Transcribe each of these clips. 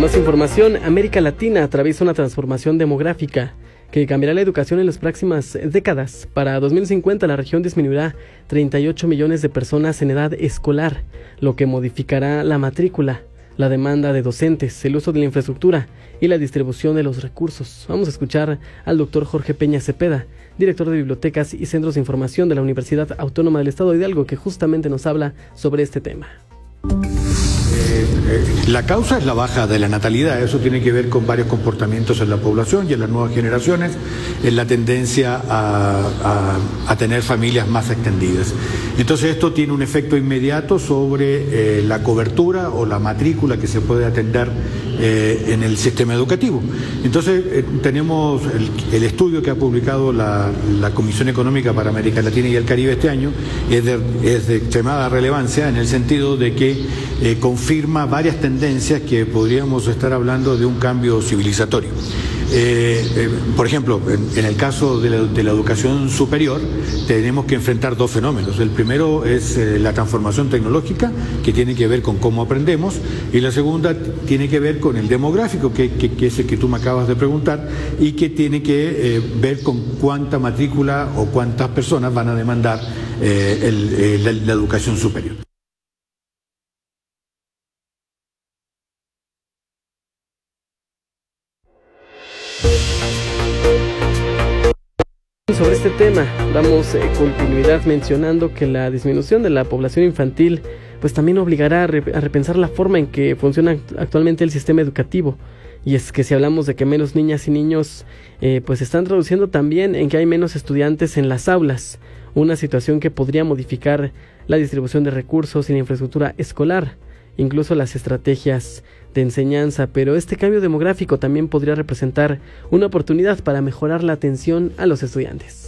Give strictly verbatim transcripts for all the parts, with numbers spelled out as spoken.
más información, América Latina atraviesa una transformación demográfica que cambiará la educación en las próximas décadas. Para dos mil cincuenta la región disminuirá treinta y ocho millones de personas en edad escolar, lo que modificará la matrícula, la demanda de docentes, el uso de la infraestructura y la distribución de los recursos. Vamos a escuchar al doctor Jorge Peña Cepeda, director de Bibliotecas y Centros de Información de la Universidad Autónoma del Estado de Hidalgo, que justamente nos habla sobre este tema. Eh, eh, la causa es la baja de la natalidad. Eso tiene que ver con varios comportamientos en la población y en las nuevas generaciones, en la tendencia a, a, a tener familias más extendidas. Entonces esto tiene un efecto inmediato sobre eh, la cobertura o la matrícula que se puede atender eh, en el sistema educativo. Entonces eh, tenemos el, el estudio que ha publicado la, la Comisión Económica para América Latina y el Caribe este año, es de, es de extremada relevancia en el sentido de que eh, confirma varias tendencias que podríamos estar hablando de un cambio civilizatorio. Eh, eh, por ejemplo, en, en el caso de la, de la educación superior tenemos que enfrentar dos fenómenos. El primero es eh, la transformación tecnológica, que tiene que ver con cómo aprendemos, y la segunda tiene que ver con el demográfico, que, que, que es el que tú me acabas de preguntar, y que tiene que eh, ver con cuánta matrícula o cuántas personas van a demandar eh, el, eh, la, la educación superior. Sobre este tema damos eh, continuidad mencionando que la disminución de la población infantil pues también obligará a, re a repensar la forma en que funciona actualmente el sistema educativo. Y es que si hablamos de que menos niñas y niños eh, pues se están traduciendo también en que hay menos estudiantes en las aulas, una situación que podría modificar la distribución de recursos y la infraestructura escolar, incluso las estrategias de enseñanza. Pero este cambio demográfico también podría representar una oportunidad para mejorar la atención a los estudiantes.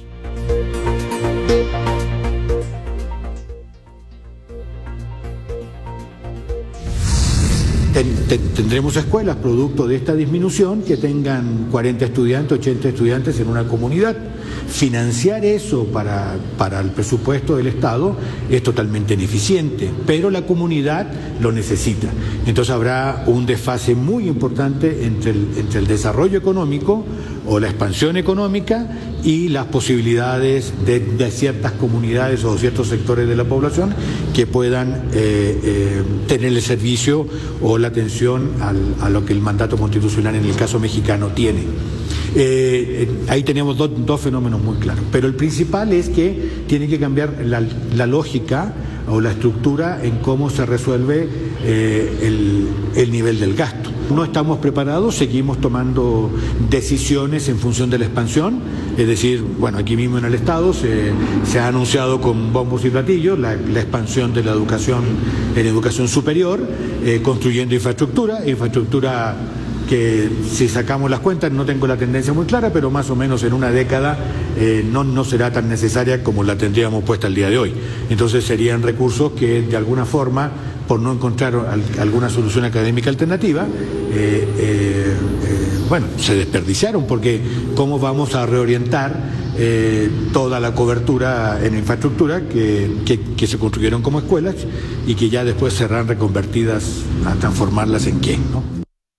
Ten, ten, tendremos escuelas producto de esta disminución que tengan cuarenta estudiantes, ochenta estudiantes en una comunidad. Financiar eso para, para el presupuesto del Estado es totalmente ineficiente, pero la comunidad lo necesita. Entonces habrá un desfase muy importante entre el, entre el desarrollo económico o la expansión económica y las posibilidades de, de ciertas comunidades o ciertos sectores de la población que puedan eh, eh, tener el servicio o la atención al, a lo que el mandato constitucional en el caso mexicano tiene. Eh, eh, ahí tenemos do, dos fenómenos muy claros, pero el principal es que tiene que cambiar la, la lógica o la estructura en cómo se resuelve eh, el, el nivel del gasto. No estamos preparados, seguimos tomando decisiones en función de la expansión, es decir, bueno, aquí mismo en el Estado se, se ha anunciado con bombos y platillos la, la expansión de la educación en educación superior, eh, construyendo infraestructura, infraestructura que si sacamos las cuentas, no tengo la tendencia muy clara, pero más o menos en una década eh, no, no será tan necesaria como la tendríamos puesta el día de hoy. Entonces serían recursos que de alguna forma, por no encontrar al, alguna solución académica alternativa, eh, eh, eh, bueno, se desperdiciaron, porque ¿cómo vamos a reorientar eh, toda la cobertura en infraestructura que, que, que se construyeron como escuelas y que ya después serán reconvertidas a transformarlas en qué, ¿no?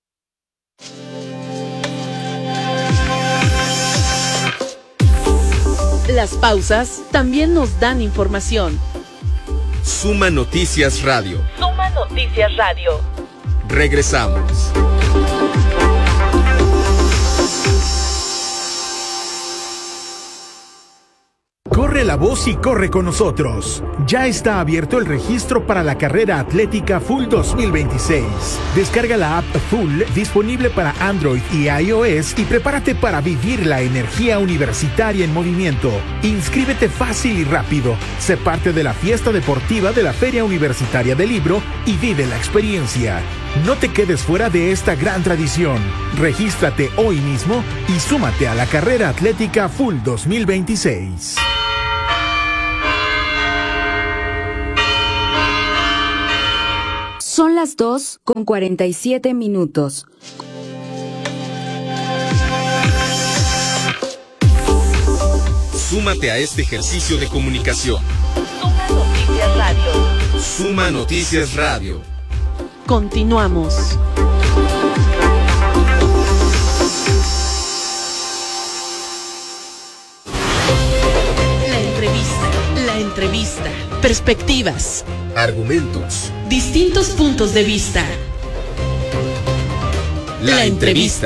Las pausas también nos dan información. Suma Noticias Radio. Suma Noticias Radio. Regresamos. Corre la voz y corre con nosotros. Ya está abierto el registro para la carrera atlética Full dos mil veintiséis. Descarga la app Full disponible para Android y iOS y prepárate para vivir la energía universitaria en movimiento. Inscríbete fácil y rápido. Sé parte de la fiesta deportiva de la Feria Universitaria del Libro y vive la experiencia. No te quedes fuera de esta gran tradición. Regístrate hoy mismo y súmate a la carrera atlética Full dos mil veintiséis. Son las dos con cuarenta y siete minutos. Súmate a este ejercicio de comunicación. Suma Noticias Radio. Suma Noticias Radio. Continuamos. La entrevista. Perspectivas. Argumentos. Distintos puntos de vista. La, La entrevista.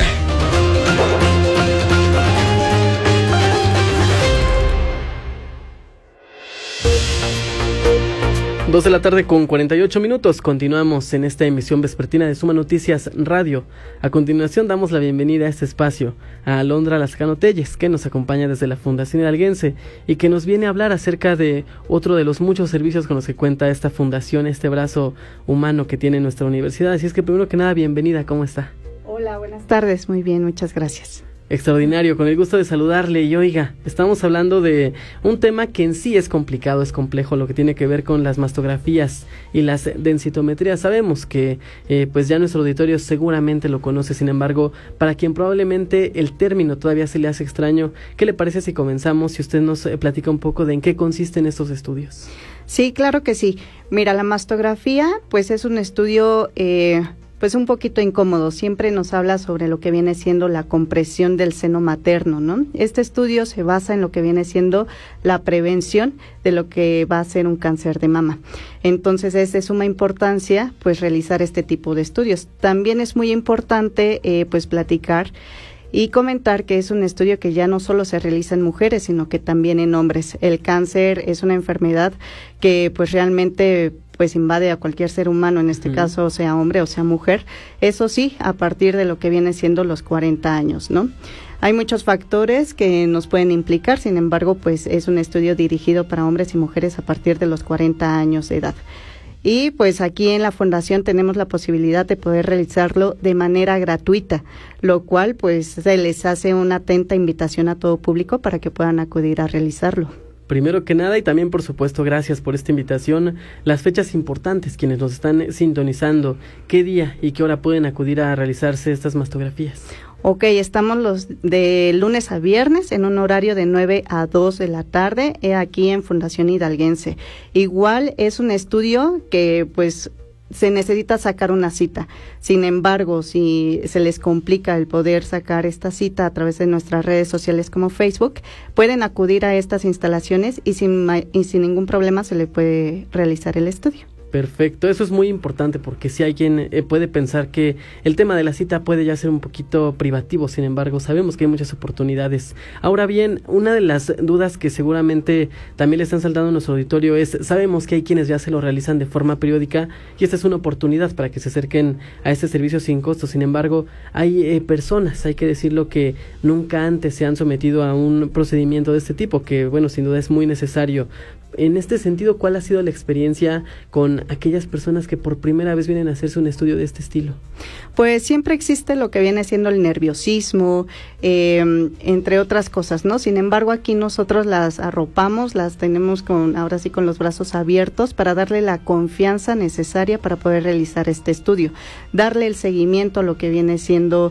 Dos de la tarde con cuarenta y ocho minutos. Continuamos en esta emisión vespertina de Suma Noticias Radio. A continuación damos la bienvenida a este espacio a Alondra Lascano Telles, que nos acompaña desde la Fundación Hidalguense y que nos viene a hablar acerca de otro de los muchos servicios con los que cuenta esta fundación, este brazo humano que tiene nuestra universidad. Así es que primero que nada, bienvenida, ¿cómo está? Hola, buenas tardes, muy bien, muchas gracias. Extraordinario, con el gusto de saludarle. Y oiga, estamos hablando de un tema que en sí es complicado, es complejo, lo que tiene que ver con las mastografías y las densitometrías. Sabemos que eh, pues ya nuestro auditorio seguramente lo conoce, sin embargo, para quien probablemente el término todavía se le hace extraño, ¿qué le parece si comenzamos? Si usted nos eh, platica un poco de en qué consisten estos estudios. Sí, claro que sí. Mira, la mastografía pues es un estudio eh, pues un poquito incómodo, siempre nos habla sobre lo que viene siendo la compresión del seno materno, ¿no? Este estudio se basa en lo que viene siendo la prevención de lo que va a ser un cáncer de mama. Entonces es de suma importancia pues realizar este tipo de estudios. También es muy importante eh, pues platicar y comentar que es un estudio que ya no solo se realiza en mujeres, sino que también en hombres. El cáncer es una enfermedad que pues realmente pues invade a cualquier ser humano, en este mm. caso sea hombre o sea mujer, eso sí, a partir de lo que viene siendo los cuarenta años, ¿no? Hay muchos factores que nos pueden implicar, sin embargo, pues es un estudio dirigido para hombres y mujeres a partir de los cuarenta años de edad. Y pues aquí en la Fundación tenemos la posibilidad de poder realizarlo de manera gratuita, lo cual pues se les hace una atenta invitación a todo público para que puedan acudir a realizarlo. Primero que nada, y también por supuesto gracias por esta invitación, las fechas importantes, quienes nos están sintonizando, ¿qué día y qué hora pueden acudir a realizarse estas mastografías? Ok, estamos los de lunes a viernes en un horario de nueve a dos de la tarde, eh, aquí en Fundación Hidalguense. Igual es un estudio que pues se necesita sacar una cita. Sin embargo, si se les complica el poder sacar esta cita a través de nuestras redes sociales como Facebook, pueden acudir a estas instalaciones y sin, y sin ningún problema se le puede realizar el estudio. Perfecto, eso es muy importante porque si alguien eh, puede pensar que el tema de la cita puede ya ser un poquito privativo, sin embargo sabemos que hay muchas oportunidades. Ahora bien, una de las dudas que seguramente también le están saltando a nuestro auditorio es, sabemos que hay quienes ya se lo realizan de forma periódica y esta es una oportunidad para que se acerquen a este servicio sin costo, sin embargo hay eh, personas, hay que decirlo, que nunca antes se han sometido a un procedimiento de este tipo, que bueno, sin duda es muy necesario. En este sentido, ¿cuál ha sido la experiencia con aquellas personas que por primera vez vienen a hacerse un estudio de este estilo? Pues siempre existe lo que viene siendo el nerviosismo, eh, entre otras cosas, ¿no? Sin embargo, aquí nosotros las arropamos, las tenemos con, ahora sí, con los brazos abiertos para darle la confianza necesaria para poder realizar este estudio, darle el seguimiento a lo que viene siendo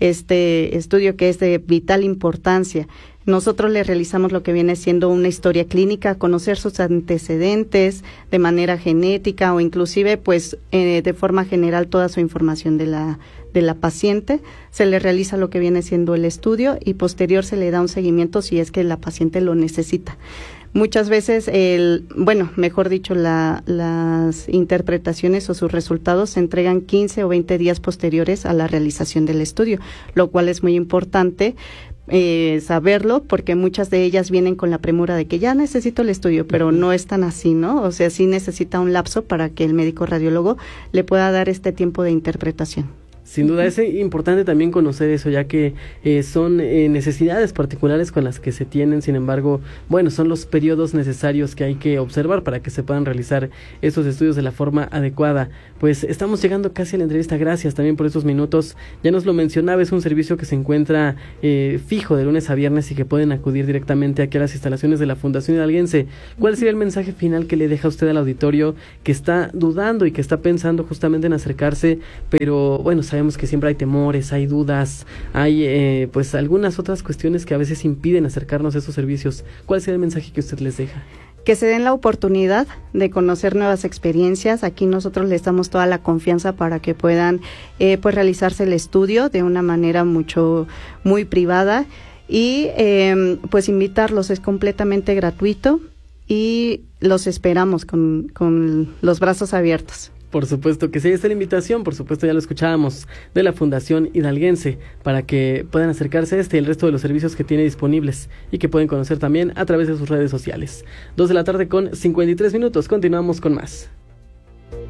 este estudio que es de vital importancia. Nosotros le realizamos lo que viene siendo una historia clínica, conocer sus antecedentes de manera genética o inclusive pues eh, de forma general toda su información de la de la paciente. Se le realiza lo que viene siendo el estudio y posterior se le da un seguimiento si es que la paciente lo necesita. Muchas veces, el, bueno, mejor dicho, la, las interpretaciones o sus resultados se entregan quince o veinte días posteriores a la realización del estudio, lo cual es muy importante Eh, saberlo, porque muchas de ellas vienen con la premura de que ya necesito el estudio, pero no es tan así, ¿no? O sea, sí necesita un lapso para que el médico radiólogo le pueda dar este tiempo de interpretación. Sin duda es importante también conocer eso, ya que eh, son eh, necesidades particulares con las que se tienen. Sin embargo, bueno, son los periodos necesarios que hay que observar para que se puedan realizar estos estudios de la forma adecuada. Pues estamos llegando casi a la entrevista, gracias también por estos minutos. Ya nos lo mencionaba, es un servicio que se encuentra eh, fijo de lunes a viernes y que pueden acudir directamente aquí a las instalaciones de la Fundación Hidalguense. ¿Cuál sería el mensaje final que le deja usted al auditorio que está dudando y que está pensando justamente en acercarse, pero bueno, sabemos que siempre hay temores, hay dudas, hay eh, pues algunas otras cuestiones que a veces impiden acercarnos a esos servicios? ¿Cuál sería el mensaje que usted les deja? Que se den la oportunidad de conocer nuevas experiencias. Aquí nosotros les damos toda la confianza para que puedan eh, pues realizarse el estudio de una manera mucho, muy privada y eh, pues invitarlos, es completamente gratuito. y los esperamos con, con los brazos abiertos. Por supuesto que sí, esta es la invitación, por supuesto ya lo escuchábamos, de la Fundación Hidalguense, para que puedan acercarse a este y el resto de los servicios que tiene disponibles y que pueden conocer también a través de sus redes sociales. Dos de la tarde con cincuenta y tres minutos, continuamos con más.